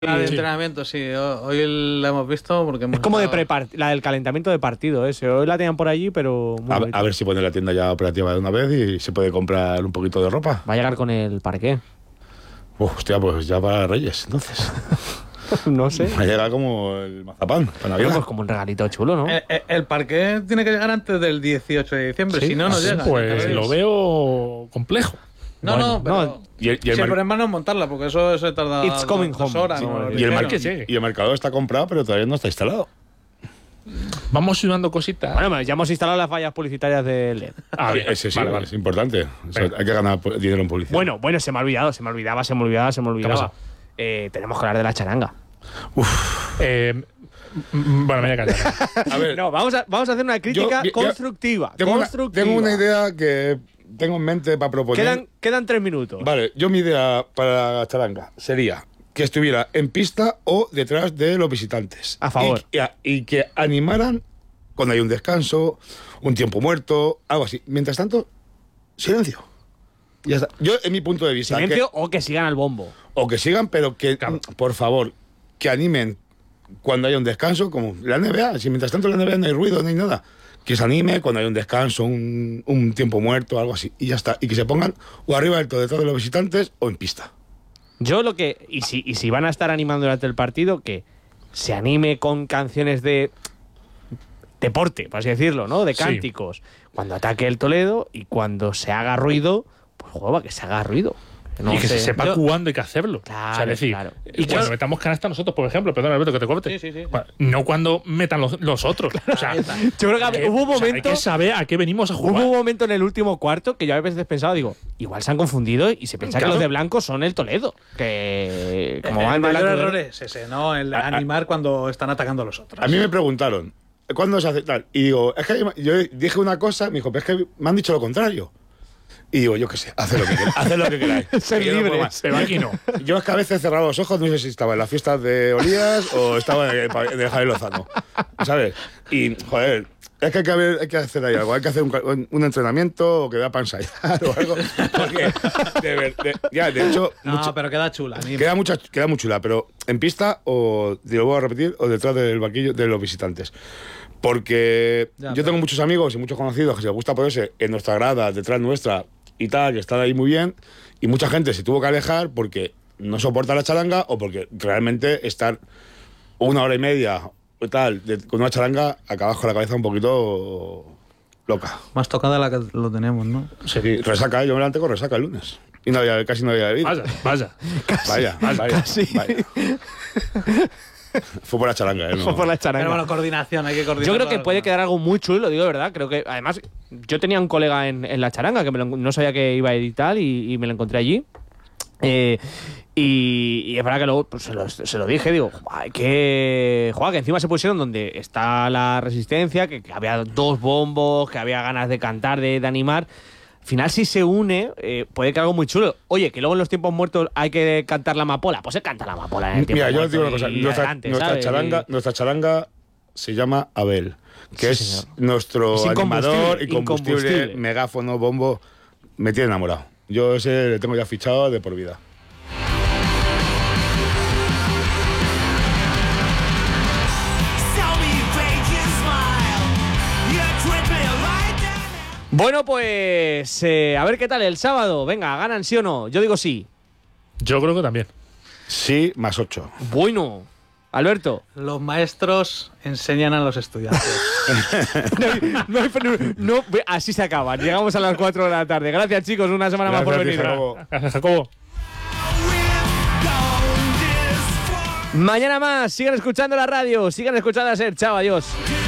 La de entrenamiento, sí. Hoy la hemos visto porque hemos... Es como la del calentamiento de partido ese. Hoy la tenían por allí, pero... A ver si pone la tienda ya operativa de una vez y se puede comprar un poquito de ropa. Va a llegar con el parqué. Hostia, pues ya para Reyes, entonces. No sé. Va a llegar como el mazapán para Navidad. Pues como un regalito chulo, ¿no? El parqué tiene que llegar antes del 18 de diciembre, ¿Sí? si no, no llega. Pues lo veo complejo. No, Bueno, no, pero... no. Y el problema no es montarla, porque eso se tarda It's coming 2 home. horas. Sí, ¿no? Y el, que llegue. y el mercador está comprado, pero todavía no está instalado. Vamos sumando cositas. Bueno, ya hemos instalado las vallas publicitarias de LED. Ah, bien. Ese sí, Vale. es importante. O sea, hay que ganar dinero en publicidad. Bueno, se me ha olvidado. ¿Qué pasa? Tenemos que hablar de la charanga. Bueno, me voy a callar. A ver, No, vamos a hacer una crítica Yo- constructiva. tengo una idea que tengo en mente para proponer. Quedan 3 minutos. Vale, yo mi idea para la charanga sería que estuviera en pista o detrás de los visitantes. A favor. Y que animaran cuando hay un descanso, un tiempo muerto, algo así. Mientras tanto, silencio. Ya está. Yo, en mi punto de vista... Silencio o que sigan al bombo. O que sigan, pero que, por favor, que animen cuando haya un descanso, como la NBA. Si mientras tanto en la NBA no hay ruido, no hay nada. Que se anime cuando haya un descanso, un tiempo muerto, algo así. Y ya está. Y que se pongan o arriba del todo, detrás de los visitantes, o en pista. Yo lo que... Y si van a estar animando durante el partido, que se anime con canciones de deporte, por así decirlo, ¿no? De cánticos. Cuando ataque el Toledo y cuando se haga ruido, pues juega que se haga ruido. No y que sé. se sepa cuándo hay que hacerlo. Claro, o sea, es decir, claro. y cuando metamos canasta nosotros, por ejemplo, perdón, Alberto, que te corte. Sí. No cuando metan los otros. O sea, Yo creo que hubo un momento... hay que saber a qué venimos a jugar. Hubo un momento en el último cuarto que yo a veces pensaba, digo, igual se han confundido y se piensa que los de blanco son el Toledo. Que como van El de mayor blanco... error es ese, ¿no? El animar cuando están atacando a los otros. A mí me preguntaron, ¿cuándo se hace tal? Y digo, es que yo dije una cosa, me dijo, pero es que me han dicho lo contrario. Y digo, yo qué sé, haced lo que queráis. Ser Que yo no puedo libres. más. Pero aquí no. Yo es que a veces he cerrado los ojos, no sé si estaba en las fiestas de Olías o estaba en el Javier Lozano, ¿sabes? Y, joder, es que hay que hacer ahí algo, hay que hacer un entrenamiento o que da para ensayar o algo, porque, de hecho... No, pero queda chula. Queda muy chula, pero en pista o, lo voy a repetir, o detrás del banquillo de los visitantes. Porque yo tengo muchos amigos y muchos conocidos que se les gusta ponerse en nuestra grada, detrás nuestra y tal, que están ahí muy bien, y mucha gente se tuvo que alejar porque no soporta la charanga o porque realmente estar 1 hora y media o tal, con una charanga, acabas con la cabeza un poquito loca. Más tocada la que lo tenemos, ¿no? Sí, resaca, yo me levanté con resaca el lunes. Y casi no había bebido. Vaya. Vaya. Fue por la charanga, ¿eh? No. Fue por la charanga. Pero bueno, coordinación, hay que coordinar. Yo creo que puede quedar algo muy chulo, lo digo de verdad. Creo que, además, yo tenía un colega en la charanga que no sabía que iba a ir y tal, y me lo encontré allí. Y es verdad que luego pues, se lo dije, digo, que encima se pusieron donde está la resistencia, que había 2 bombos, que había ganas de cantar, de animar. Al final, si se une, puede quedar algo muy chulo. Oye, que luego en los tiempos muertos hay que cantar la amapola. Pues se canta la amapola en el tiempo Mira, yo muerto. os digo una cosa. Nuestra charanga se llama Abel, que Sí, es señor. nuestro Es animador y combustible, incombustible. megáfono, bombo. Me tiene enamorado. Yo ese le tengo ya fichado de por vida. Bueno, pues a ver qué tal el sábado. Venga, ¿ganan sí o no? Yo digo sí. Yo creo que también. Sí, más 8. Bueno, Alberto. Los maestros enseñan a los estudiantes. No, así se acaba. Llegamos a las 4 de la tarde. Gracias, chicos. Una semana más por venir. Gracias, Jacobo. Mañana más. Sigan escuchando la radio. Sigan escuchando a Ser. Chao, adiós.